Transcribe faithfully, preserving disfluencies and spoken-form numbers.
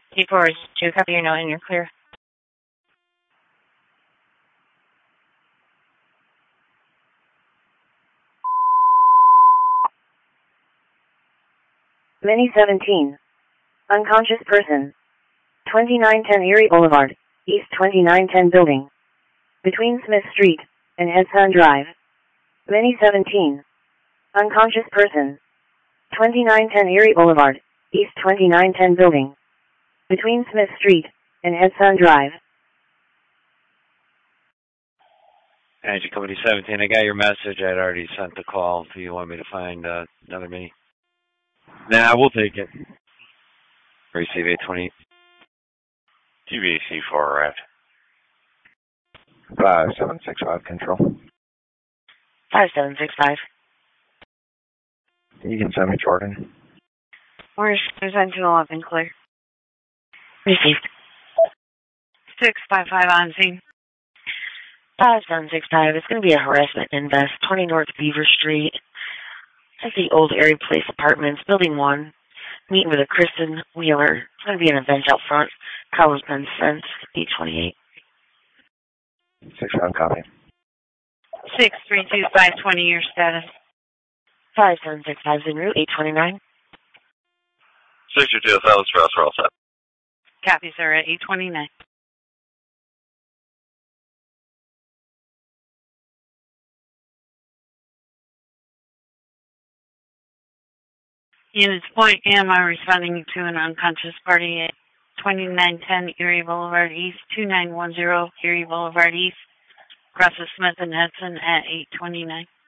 T four is two, copy your note and you're clear. Mini seventeen. Unconscious person. twenty-nine ten Erie Boulevard, East twenty-nine ten building. Between Smith Street and Edson Drive. Mini seventeen. Unconscious person. twenty-nine ten Erie Boulevard, East twenty-nine ten building. Between Smith Street and Edson Drive. Agent Company seventeen, I got your message. I'd already sent the call. Do you want me to find uh, another mini? Nah, we'll take it. Receive eight twenty. T V C four arrived. five seven six five control. five seven six five. You can send me Jordan. Where's ten to eleven, clear. Received. six five five on scene. five seven six five. It's going to be a harassment invest. twenty North Beaver Street. That's the old Erie Place Apartments, Building one. Meeting with a Kristen Wheeler. It's going to be an event out front. College Penn Sense, eight twenty-eight. six round copy. six three two five twenty, your status. five seven six five en route, eight twenty-nine. six two two, South Strauss, we're all set. Copy, sir, at eight twenty-nine. Units point, am I responding to an unconscious party at twenty-nine ten Erie Boulevard East, two nine one zero Erie Boulevard East, across the Smith and Hudson at eight twenty-nine.